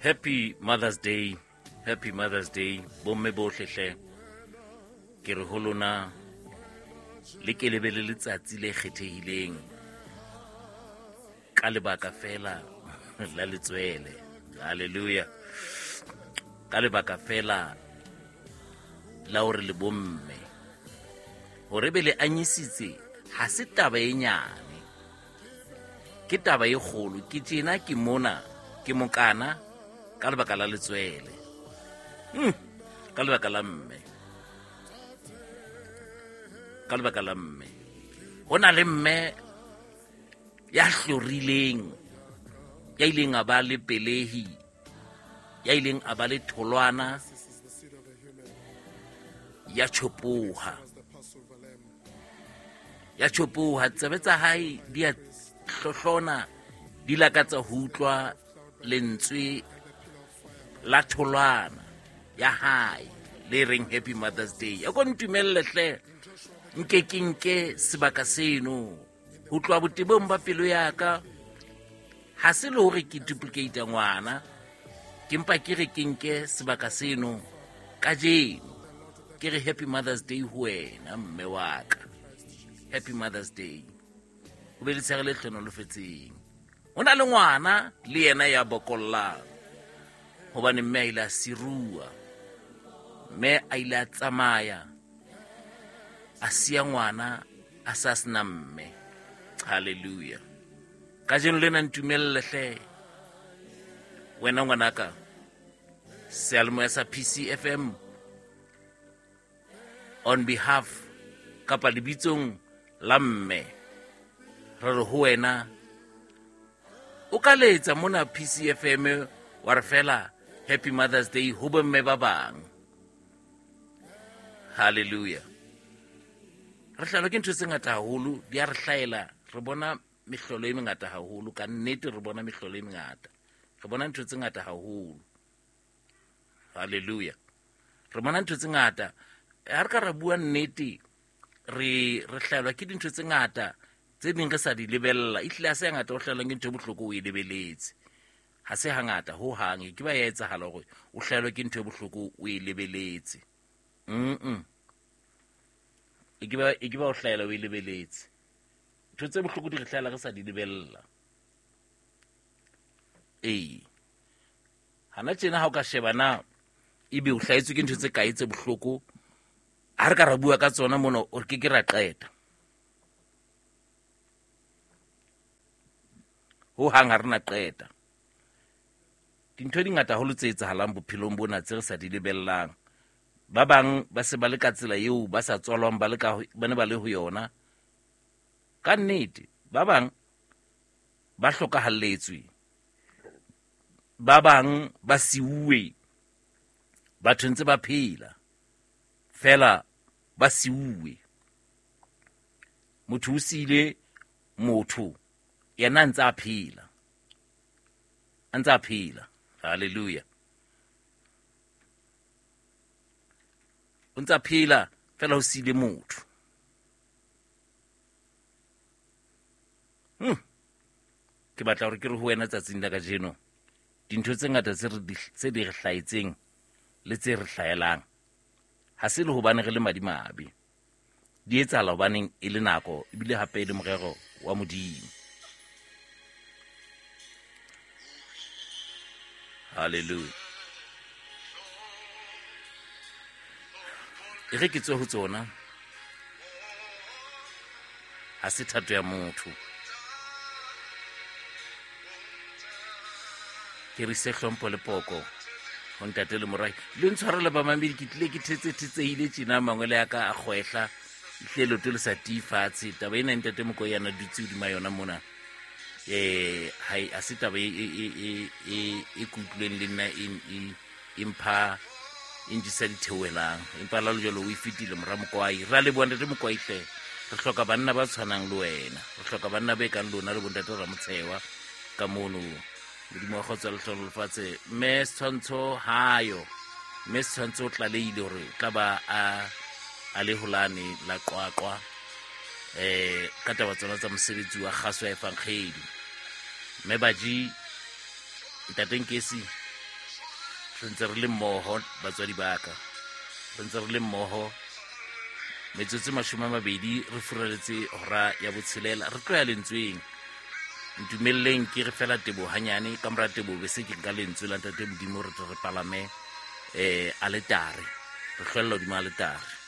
Happy Mother's Day. Happy Mother's Day. Bomme bohle hle. Ke re ho lona le ke lebele letsatsi le kgethehileng ka lebaka fela la letswele. Hallelujah. Ka lebaka fela la hore le bomme hore be le anyisitse ha se taba e nyane, ke taba e kgolo. Ke tjena ke mona ke mokana ka lebaka la letswele, ka lebaka la mme, ka lebaka la mme. Hona le mme ya hlorileng, ya ileng a ba le pelehi, ya ileng a ba le tholwana, ya chopoha, ya chopoha. Tsebe tsa hae di a hlohlona, di lakatsa ho utlwa lentswe la tholwana ya hae le reng Happy Mother's Day. A ko ntumelle hle, nke sebaka seno ho tloha botebong ba pelo ya ka. Ha se le hore ke duplicate ngwana, ke mpa ke re ke nke sebaka seno ka jeno, ke re Happy Mother's Day ho wena mme wa ka. Happy Mother's Day. O be le tshere le hlonolofetseng. Ho na le ngwana le yena ya bokollang, hobane mme a ile a sirua, mme a ile a tsamaya a siya ngwana a sa sena mme. Hallelujah. Ka jeno lena ntumelle hle, wena ngwanaka, sealemoya sa PCFM, on behalf kapa lebitsong la mme, re re ho wena o ka letsa mona PCFM wa re fela Happy Mother's Day ho bomme ba bang. Hallelujah. Re hlalo ke ntho tse ngata haholo di a re hlaela, re bona mehlolo e mengata haholo, ka nnete re bona mehlolo e mengata, re bona ntho tse ngata haholo. Hallelujah. Re bona ntho tse ngata, ha re ka ra bua nnete, re hlaelwa ke dintho tse ngata tse ding re sa di lebella. Ehlile ha se ngata o hlaelwa ke ntho bohloko o e lebeletse, ha se hangata ho hang ke ba ya etsahala hore o hlaelwa ke ntho bohloko o e lebeletse. E ke ba o hlaela o e lebeletse. Ntho tse bohloko di re hlaela re sa di lebella. Hana tjena ha o ka sheba na ebe o hlaetswe ke ntho tse kae tse bohloko, ha re ka ra bua ka tsona mona o re ke ra qeta. Ho hang ha rena qeta. Dintho di ngata haholo tse etsahalang bophelong bona tse re sa di lebellang. Ba bang ba se ba le ka tsela eo ba sa tswalwang ba ne ba le ho yona. Ka nnete ba bang ba hlokahalletswe, ba bang ba siuwe, batho ntse ba phela fela ba siuwe. Motho o siile motho, yena ntse a phela, ntse a phela. Hallelujah. O ntse a phela fela o siile motho. Ke batla hore ke re ho wena tsatsing la kajeno, dintho tse ngata tse di re hlaetseng le tse re hlaelang, ha se le hobane re le madimabe, di etsahala hobaneng e le nako ebile hape e le morero wa Modimo. Hallelujah. E re ke tswe ho tsona, ha se thato ya motho. Ke re se hlompho le poko ho ntate le morai le ntshwarele ba mamedi. Ke tlile ke thetsehile tjena, mangwele ya ka a kgwehla, ihle loto le sa tifatshe. Taba ena ntate Mokoyana dutse hodima yona mona, hai a se taba e kutlweng le nna impha injisa dithewelang, empa la jalo o ifitile mora Mokwai. Ra le bona ntate Mokwai hle, re hloka banna ba tshwanang le wena, re hloka banna be kang lona le bontate Ramotshewa ka mono. Modimo wa kgotsa le hlolo lefatshe. Mme Setshwantsho hayo, mme Setshwantsho o tlaleile hore tla ba a le holane la Qwaqwa ka taba tsona tsa mosebetsi wa kgaso ya Efankgedi. Mme Baji ntate Nkesi re ntse re le mmoho batswadi ba ka, re ntse re le mmoho metsotso 20 re furaletse hora ya botshelela re tloya lentsweng. Ntumelleng ke re fela tebo hanyane ka mora tebo be se ke nka lentswe la ntate Modimo re palame aletare, re hlwella hodima aletare.